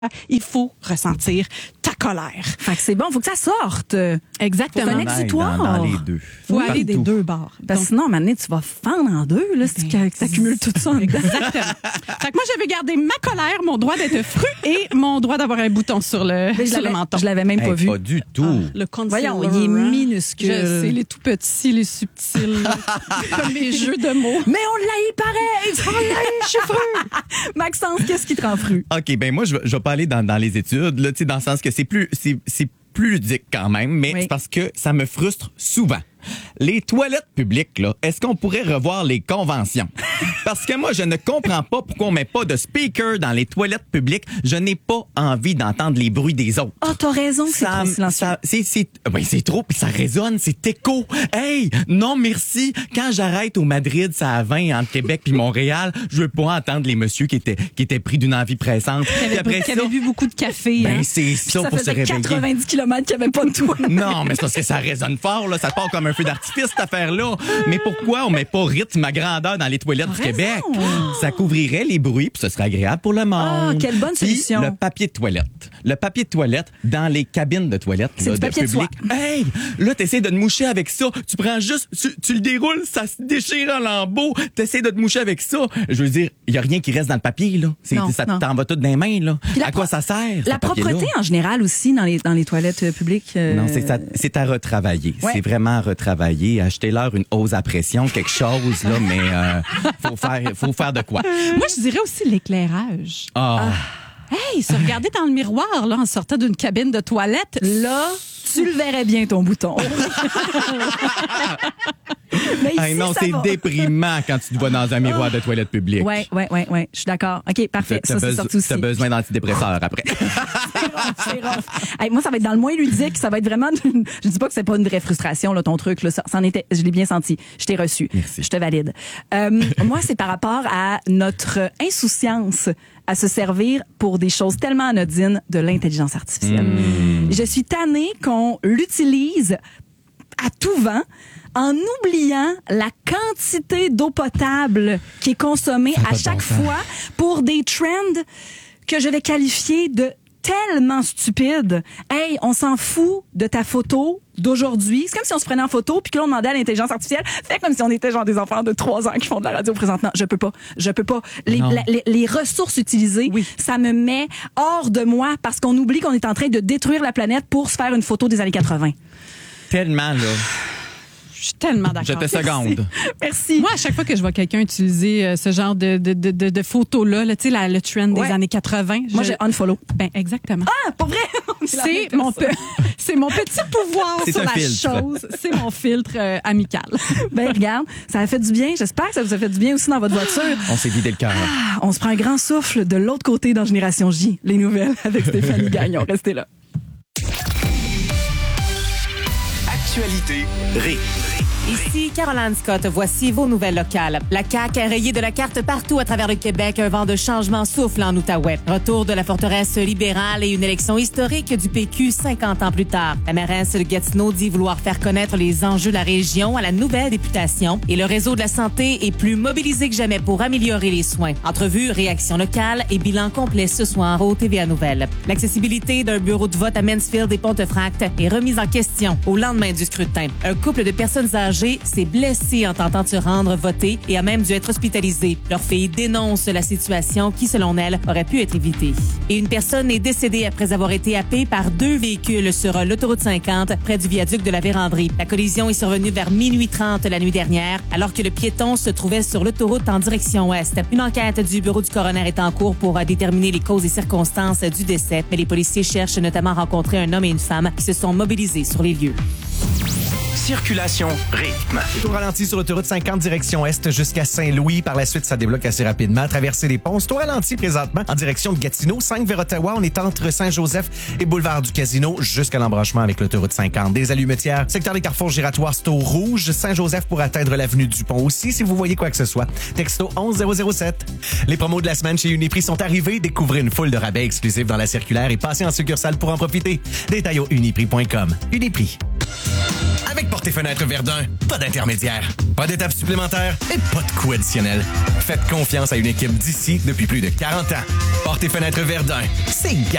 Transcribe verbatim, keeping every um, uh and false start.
il faut ressentir ta colère. Fait que c'est bon, faut que ça sorte. Exactement. Faut un exutoire. Dans, dans les deux. Faut Partout. aller des deux bords. Parce que sinon, à un moment donné, tu vas fendre en deux, là, si tu accumules tout ça en dedans. Exactement. Fait que moi, j'avais gardé ma colère, mon droit d'être fru et mon droit d'avoir un bouton sur le, Mais je sur le l'avais- menton. Je l'avais même Hey, pas vu. Pas du tout. Ah, le concealer. Voyons, il est hein. minuscule. Je sais, les tout petits, les subtils, là. Comme les jeux de mots. Mais on l'a eu pareil! On l'a eu, je suis fru! Maxence, qu'est-ce qui te rend fru? OK, ben moi, je vais, je vais pas aller dans, dans les études, là, tu sais, dans le sens que c'est plus, c'est, c'est plus ludique quand même, mais Oui. c'est parce que ça me frustre souvent. Les toilettes publiques, là, est-ce qu'on pourrait revoir les conventions? Parce que moi, je ne comprends pas pourquoi on met pas de speaker dans les toilettes publiques. Je n'ai pas envie d'entendre les bruits des autres. Ah, oh, t'as raison, c'est Ça, trop silencieux. ça- c'est, c'est, oui, c'est trop, puis ça résonne, c'est écho. Hey, non merci. Quand j'arrête au Madrid, ça a vingt entre Québec puis Montréal, je veux pas entendre les messieurs qui étaient, qui étaient pris d'une envie pressante. Qui Puis avait, après qui ça, avait bu beaucoup de café. ben hein. c'est ça, Ça pour se faisait réveiller. quatre-vingt-dix kilomètres qu'il n'y avait pas de toit. Non, mais c'est parce que ça résonne fort, là. Ça part comme un feu d'artifice, cette affaire-là. Mais pourquoi on met pas rythme à grandeur dans les toilettes du T'as Québec? raison. Ça couvrirait les bruits, puis ce serait agréable pour le monde. Ah, quelle bonne Puis solution. le papier de toilette. Le papier de toilette dans les cabines de toilette. C'est là, du papier de soie. Hey! Là, t'essaies de te moucher avec ça. Tu prends juste, tu, tu le déroules, ça se déchire en lambeaux. T'essaies de te moucher avec ça. Je veux dire, il y a rien qui reste dans le papier, là. C'est, Non, ça non. t'en va tout dans les mains, là. Puis la À quoi pro- ça sert? La ce papier-là? propreté en général aussi dans les, dans les toilettes euh, publiques. euh, Non, c'est, ça, c'est à retravailler. Ouais. C'est vraiment à retravailler. Achetez-leur une hausse à pression, quelque chose, là, mais euh, faut faire, faut faire de quoi. Moi, je dirais aussi l'éclairage. Ah, Hey, se regarder dans le miroir, là, en sortant d'une cabine de toilette. Là, tu le verrais bien, ton bouton. Mais ici, hey, non, ça c'est va. déprimant quand tu te vois dans un miroir de toilette publique. Ouais, ouais, ouais, ouais. Je suis d'accord. OK, parfait. T'as, Ça, c'est beso- sorti aussi. t'as besoin d'antidépresseurs après. C'est rough. Hey, moi, ça va être dans le moins ludique. Ça va être vraiment. Une... Je dis pas que c'est pas une vraie frustration, là, ton truc. Là, ça, ça en était. Je l'ai bien senti. Je t'ai reçu. Merci. Je te valide. Euh, moi, c'est par rapport à notre insouciance à se servir pour des choses tellement anodines de l'intelligence artificielle. Je suis tannée qu'on l'utilise à tout vent en oubliant la quantité d'eau potable qui est consommée Ça a à pas de chaque bon sens. fois pour des trends que je vais qualifier de tellement stupides. Hey, on s'en fout de ta photo d'aujourd'hui. C'est comme si on se prenait en photo puis que l'on demandait à l'intelligence artificielle, fait comme si on était genre des enfants de trois ans qui font de la radio présentement. Je peux pas. Je peux pas. Les, Non. la- les, les ressources utilisées, Oui. ça me met hors de moi parce qu'on oublie qu'on est en train de détruire la planète pour se faire une photo des années quatre-vingts. Tellement, là. Je suis tellement d'accord. Je te seconde. Merci. Moi, à chaque fois que je vois quelqu'un utiliser euh, ce genre de, de, de, de, de photos-là, là, tu sais, la- le trend Ouais. des années quatre-vingts. Moi, je- j'ai unfollow. Ben, exactement. Ah, pas vrai? c'est mon, pe- c'est mon petit pouvoir C'est sur un la filtre. chose. C'est mon filtre euh, amical. Ben, regarde, ça a fait du bien. J'espère que ça vous a fait du bien aussi dans votre voiture. On s'est vidé le cœur. Ah, on se prend un grand souffle de l'autre côté dans Génération J. Les nouvelles avec Stéphanie Gagnon. Restez là. Actualité, rire. Ici Caroline Scott, voici vos nouvelles locales. La C A Q a rayé de la carte partout à travers le Québec. Un vent de changement souffle en Outaouais. Retour de la forteresse libérale et une élection historique du P Q cinquante ans plus tard. La mairesse de Gatineau dit vouloir faire connaître les enjeux de la région à la nouvelle députation. Et le réseau de la santé est plus mobilisé que jamais pour améliorer les soins. Entrevue, réaction locale et bilan complet ce soir au T V A Nouvelles. L'accessibilité d'un bureau de vote à Mansfield et Pontefract est remise en question au lendemain du scrutin. Un couple de personnes âgées s'est blessé en tentant de se rendre voter et a même dû être hospitalisé. Leur fille dénonce la situation qui, selon elle, aurait pu être évitée. Et une personne est décédée après avoir été happée par deux véhicules sur l'autoroute cinquante près du viaduc de la Vérandrie. La collision est survenue vers minuit trente la nuit dernière alors que le piéton se trouvait sur l'autoroute en direction ouest. Une enquête du bureau du coroner est en cours pour déterminer les causes et circonstances du décès, mais les policiers cherchent notamment à rencontrer un homme et une femme qui se sont mobilisés sur les lieux. Circulation, rythme. Tout ralenti sur l'autoroute cinquante direction est jusqu'à Saint-Louis. Par la suite, ça débloque assez rapidement. Traverser les ponts. C'est au ralenti présentement en direction de Gatineau. cinq vers Ottawa. On est entre Saint-Joseph et Boulevard du Casino jusqu'à l'embranchement avec l'autoroute cinquante. Des allumetières. Secteur des carrefours giratoires, c'est au rouge. Saint-Joseph pour atteindre l'avenue du Pont aussi. Si vous voyez quoi que ce soit, texto onze zéro zéro sept. Les promos de la semaine chez Uniprix sont arrivés. Découvrez une foule de rabais exclusifs dans la circulaire et passez en succursale pour en profiter. Détails au uniprix point com. Uniprix. Avec Avec Portes et Fenêtres Verdun, pas d'intermédiaire, pas d'étape supplémentaire et pas de coût additionnel. Faites confiance à une équipe d'ici depuis plus de quarante ans. Portes et Fenêtres Verdun, c'est